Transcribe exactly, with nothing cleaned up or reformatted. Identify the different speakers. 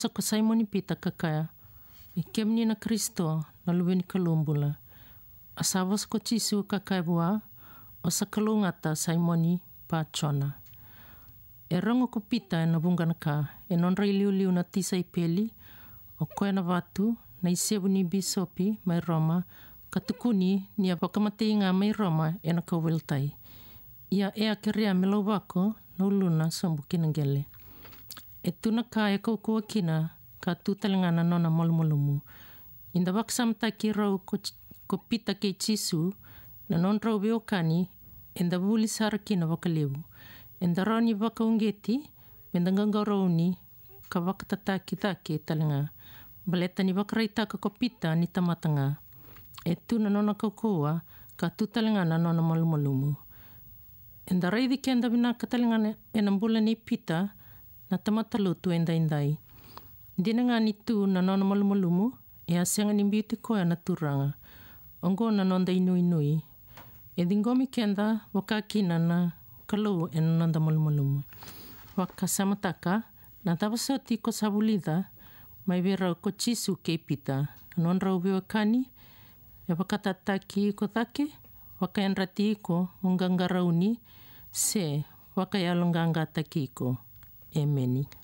Speaker 1: Sako Simoni Pita kakaya, i kemni na Kristo na luweni kalumbula. Asavas ko tisu kakaya bua, o sa kalungata Simoni Pachona. E rango ko pita na bungana ka, e nonra iliu liu na tisa i peli, o koe na watu, na isebu ni bisopi mai Roma, katukuni ni a wakamateinga mai Roma e na kawiltai. Ia e a kerea me lau wako na uluna sombu kinangele. E tuna ka e kaukua kina ka tutalingana nona molumolumu. Inda waksamta ki rau ko, ko pita kei tisu na non rau beokani inda wuli sara kina wakalewu. Inda rauni wakaungeti menda nganga rauni ka wakatataki take talinga. Baleta ni wakaraitaka ko pita ni tamatanga. E tuna nona kaukua ka tutalingana nona molumolumu. Inda raidi kenda bina katalingana e nambula ni pita na tamatalutu enda indai. Dina nga ni tu na nona malumolumu e asenga ni beauty koe na turanga. Ongo na nonda inu inui. E dingomi kenda wakakina na kalau e na nonda malumolumu. Waka samataka na tabasoti ko sabulida mai vera ko chisu kei pita. Non rau beokani e wakatataki ko take waka enrati ko munganga rauni se waka yalonganga taki ko. Emeni.